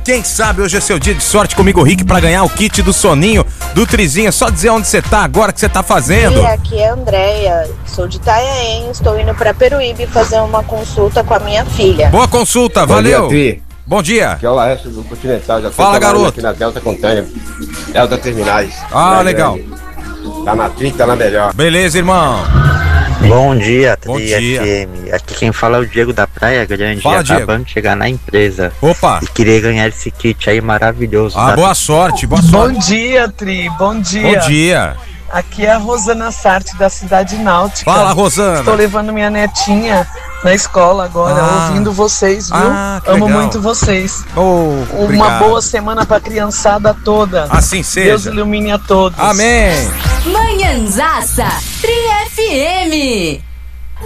Quem sabe hoje é seu dia de sorte comigo, Rick, pra ganhar o kit do soninho do Trizinho. É só dizer onde você tá agora, o que você tá fazendo. E aqui é a Andréia, sou de Itanhaém, estou indo pra Peruíbe fazer uma consulta com a minha filha. Boa consulta, valeu. Bom dia, Tri. Bom dia. Aqui é o Laércio do Continental. Já Fala, garoto. Aqui na Delta Contêiner, Delta Terminais. Ah, legal. Tá na Tri, tá na melhor. Beleza, irmão. Bom dia, Bom Tri dia. FM. Aqui quem fala é o Diego da Praia Grande. Fala, acabando de chegar na empresa. Opa. E queria ganhar esse kit aí maravilhoso. Ah, boa sorte, boa sorte. Bom dia, Tri, bom dia. Bom dia. Aqui é a Rosana Sarte, da Cidade Náutica. Fala, Rosana. Estou levando minha netinha na escola agora, ouvindo vocês, viu? Amo legal. muito vocês. Oh, Uma obrigado. boa semana pra criançada toda. Assim seja. Deus ilumine a todos. Amém. Manhãzaça, Tri FM.